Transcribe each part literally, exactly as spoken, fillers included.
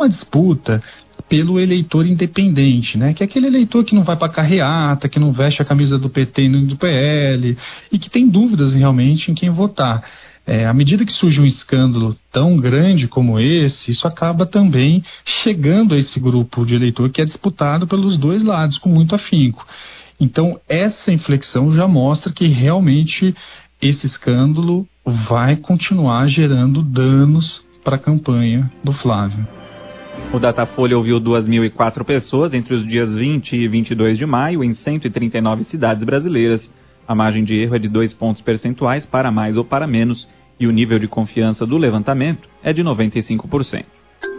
uma disputa pelo eleitor independente, né? Que é aquele eleitor que não vai para carreata, que não veste a camisa do P T nem do P L e que tem dúvidas realmente em quem votar. É, à medida que surge um escândalo tão grande como esse, isso acaba também chegando a esse grupo de eleitor que é disputado pelos dois lados com muito afinco. Então, essa inflexão já mostra que realmente esse escândalo vai continuar gerando danos para a campanha do Flávio. O Datafolha ouviu duas mil e quatro pessoas entre os dias vinte e vinte e dois de maio em cento e trinta e nove cidades brasileiras. A margem de erro é de dois pontos percentuais para mais ou para menos e o nível de confiança do levantamento é de noventa e cinco por cento.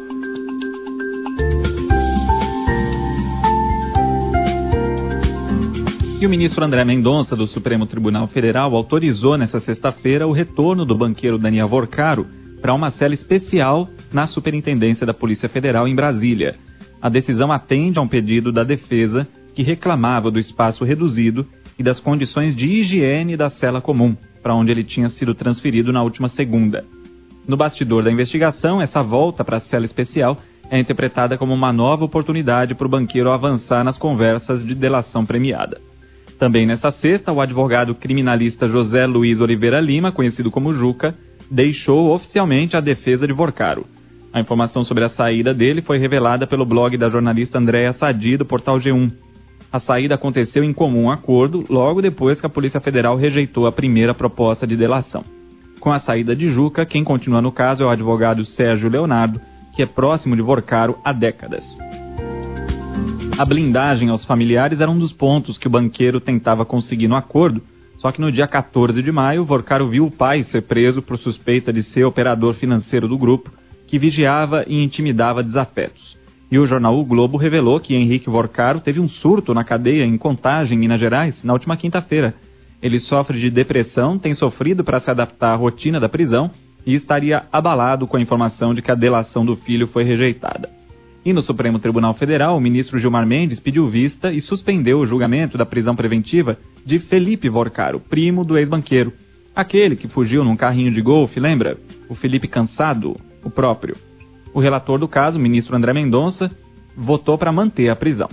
E o ministro André Mendonça, do Supremo Tribunal Federal, autorizou nesta sexta-feira o retorno do banqueiro Daniel Vorcaro para uma cela especial na Superintendência da Polícia Federal em Brasília. A decisão atende a um pedido da defesa que reclamava do espaço reduzido e das condições de higiene da cela comum, para onde ele tinha sido transferido na última segunda. No bastidor da investigação, essa volta para a cela especial é interpretada como uma nova oportunidade para o banqueiro avançar nas conversas de delação premiada. Também nessa sexta, o advogado criminalista José Luiz Oliveira Lima, conhecido como Juca, deixou oficialmente a defesa de Vorcaro. A informação sobre a saída dele foi revelada pelo blog da jornalista Andréa Sadi, do portal G um. A saída aconteceu em comum acordo logo depois que a Polícia Federal rejeitou a primeira proposta de delação. Com a saída de Juca, quem continua no caso é o advogado Sérgio Leonardo, que é próximo de Vorcaro há décadas. A blindagem aos familiares era um dos pontos que o banqueiro tentava conseguir no acordo, só que no dia quatorze de maio, Vorcaro viu o pai ser preso por suspeita de ser operador financeiro do grupo, que vigiava e intimidava desafetos. E o jornal O Globo revelou que Henrique Vorcaro teve um surto na cadeia em Contagem, Minas Gerais, na última quinta-feira. Ele sofre de depressão, tem sofrido para se adaptar à rotina da prisão e estaria abalado com a informação de que a delação do filho foi rejeitada. E no Supremo Tribunal Federal, o ministro Gilmar Mendes pediu vista e suspendeu o julgamento da prisão preventiva de Felipe Vorcaro, primo do ex-banqueiro. Aquele que fugiu num carrinho de golfe, lembra? O Felipe Cansado, o próprio. O relator do caso, o ministro André Mendonça, votou para manter a prisão.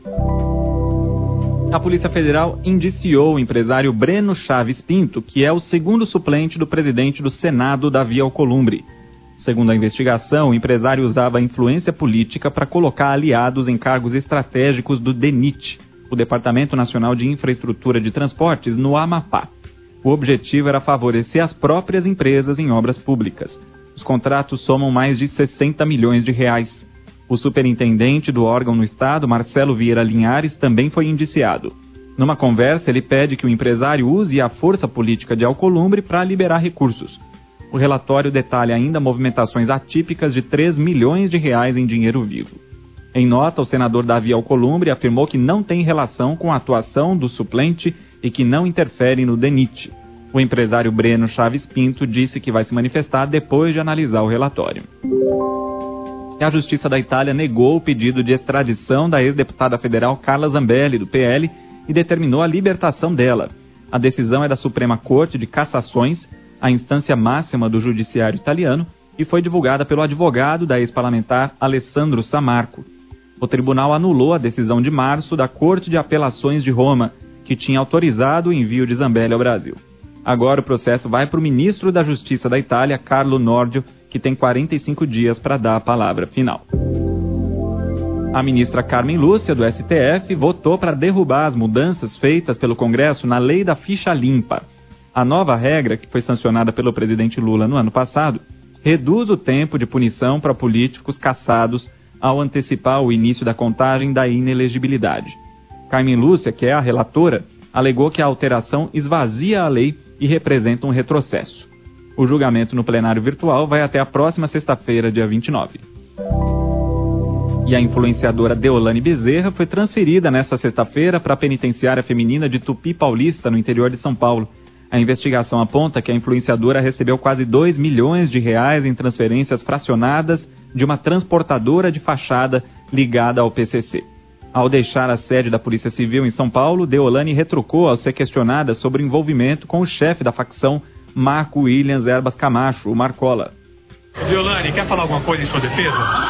A Polícia Federal indiciou o empresário Breno Chaves Pinto, que é o segundo suplente do presidente do Senado, Davi Alcolumbre. Segundo a investigação, o empresário usava a influência política para colocar aliados em cargos estratégicos do DENIT, o Departamento Nacional de Infraestrutura de Transportes, no Amapá. O objetivo era favorecer as próprias empresas em obras públicas. Os contratos somam mais de sessenta milhões de reais. O superintendente do órgão no estado, Marcelo Vieira Linhares, também foi indiciado. Numa conversa, ele pede que o empresário use a força política de Alcolumbre para liberar recursos. O relatório detalha ainda movimentações atípicas de três milhões de reais em dinheiro vivo. Em nota, o senador Davi Alcolumbre afirmou que não tem relação com a atuação do suplente e que não interfere no DENIT. O empresário Breno Chaves Pinto disse que vai se manifestar depois de analisar o relatório. E a Justiça da Itália negou o pedido de extradição da ex-deputada federal Carla Zambelli, do P L, e determinou a libertação dela. A decisão é da Suprema Corte de Cassações, a instância máxima do judiciário italiano, e foi divulgada pelo advogado da ex-parlamentar Alessandro Samarco. O tribunal anulou a decisão de março da Corte de Apelações de Roma, que tinha autorizado o envio de Zambelli ao Brasil. Agora o processo vai para o ministro da Justiça da Itália, Carlo Nordio, que tem quarenta e cinco dias para dar a palavra final. A ministra Carmen Lúcia, do S T F, votou para derrubar as mudanças feitas pelo Congresso na lei da ficha limpa. A nova regra, que foi sancionada pelo presidente Lula no ano passado, reduz o tempo de punição para políticos cassados ao antecipar o início da contagem da inelegibilidade. Carmen Lúcia, que é a relatora, alegou que a alteração esvazia a lei e representa um retrocesso. O julgamento no plenário virtual vai até a próxima sexta-feira, dia vinte e nove. E a influenciadora Deolane Bezerra foi transferida nesta sexta-feira para a penitenciária feminina de Tupi Paulista, no interior de São Paulo. A investigação aponta que a influenciadora recebeu quase dois milhões de reais em transferências fracionadas de uma transportadora de fachada ligada ao P C C. Ao deixar a sede da Polícia Civil em São Paulo, Deolane retrucou ao ser questionada sobre o envolvimento com o chefe da facção, Marco Williams Erbas Camacho, o Marcola. Deolane, quer falar alguma coisa em sua defesa?